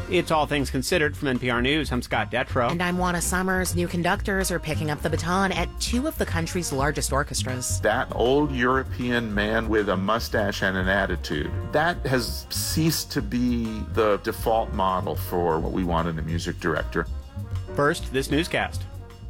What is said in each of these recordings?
It's All Things Considered from NPR News. I'm Scott Detrow. And I'm Juana Summers. New conductors are picking up the baton at two of the country's largest orchestras. That old European man with a mustache and an attitude, that has ceased to be the default model for what we want in a music director. First, this newscast.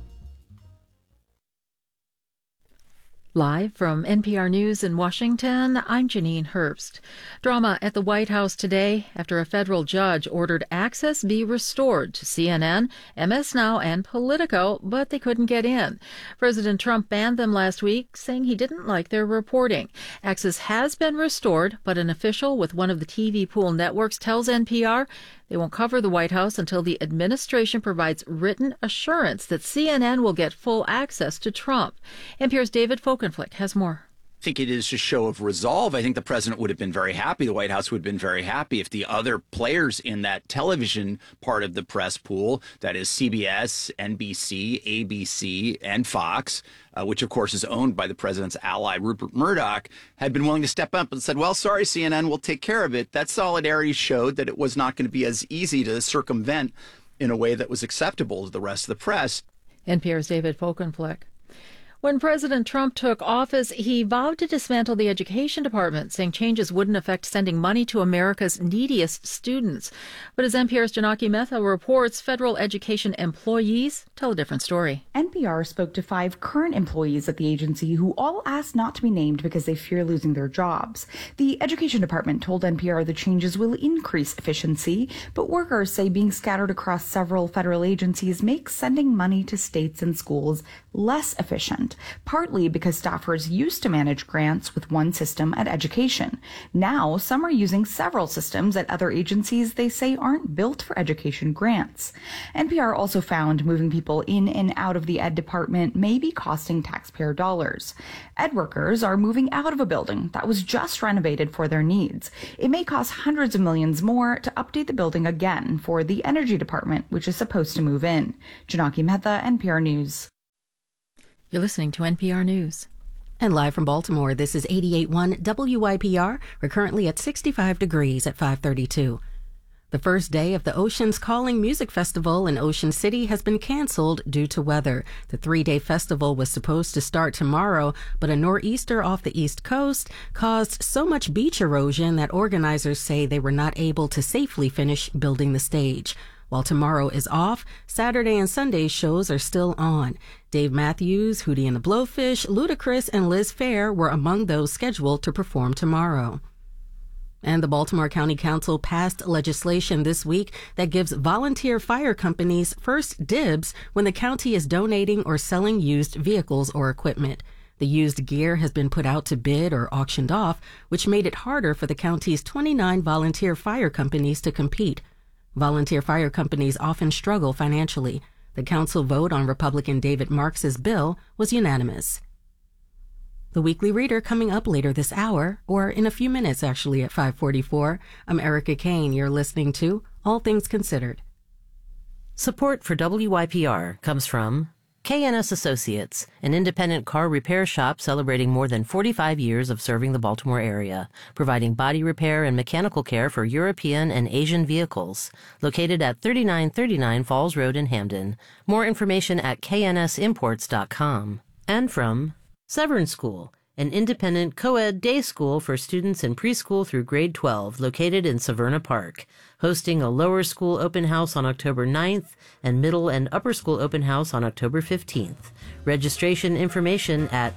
Live from NPR News in Washington, I'm Janine Herbst. Drama at the White House today after a federal judge ordered access be restored to CNN, MS Now, and Politico, but they couldn't get in. President Trump banned them last week, saying he didn't like their reporting. Access has been restored, but an official with one of the TV pool networks tells NPR they won't cover the White House until the administration provides written assurance that CNN will get full access to Trump. NPR's David Folkenflik has more. I think it is a show of resolve. I think the president would have been very happy. The White House would have been very happy if the other players in that television part of the press pool, that is CBS, NBC, ABC, and Fox, which of course is owned by the president's ally, Rupert Murdoch, had been willing to step up and said, well, sorry, CNN, we'll take care of it. That solidarity showed that it was not going to be as easy to circumvent in a way that was acceptable to the rest of the press. NPR's David Folkenflik. When President Trump took office, he vowed to dismantle the Education Department, saying changes wouldn't affect sending money to America's neediest students. But as NPR's Janaki Mehta reports, federal education employees tell a different story. NPR spoke to 5 current employees at the agency who all asked not to be named because they fear losing their jobs. The Education Department told NPR the changes will increase efficiency, but workers say being scattered across several federal agencies makes sending money to states and schools less efficient, partly because staffers used to manage grants with one system at education. Now, some are using several systems at other agencies they say aren't built for education grants. NPR also found moving people in and out of the Ed Department may be costing taxpayer dollars. Ed workers are moving out of a building that was just renovated for their needs. It may cost hundreds of millions more to update the building again for the Energy Department, which is supposed to move in. Janaki Mehta, NPR News. You're listening to NPR News. And live from Baltimore, this is 88.1 WYPR. We're currently at 65 degrees at 5:32. The first day of the Oceans Calling Music Festival in Ocean City has been canceled due to weather. The 3-day festival was supposed to start tomorrow, but a nor'easter off the East Coast caused so much beach erosion that organizers say they were not able to safely finish building the stage. While tomorrow is off, Saturday and Sunday shows are still on. Dave Matthews, Hootie and the Blowfish, Ludacris, and Liz Phair were among those scheduled to perform tomorrow. And the Baltimore County Council passed legislation this week that gives volunteer fire companies first dibs when the county is donating or selling used vehicles or equipment. The used gear has been put out to bid or auctioned off, which made it harder for the county's 29 volunteer fire companies to compete. Volunteer fire companies often struggle financially. The council vote on Republican David Marks's bill was unanimous. The Weekly Reader coming up later this hour, or in a few minutes actually at 5:44. I'm Erica Kane. You're listening to All Things Considered. Support for WYPR comes from K&S Associates, an independent car repair shop celebrating more than 45 years of serving the Baltimore area, providing body repair and mechanical care for European and Asian vehicles. Located at 3939 Falls Road in Hamden. More information at knsimports.com. And from Severn School, an independent co-ed day school for students in preschool through grade 12, located in Severna Park, hosting a lower school open house on October 9th and middle and upper school open house on October 15th. Registration information at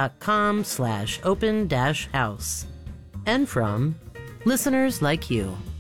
severnschool.com/open-house. And from listeners like you.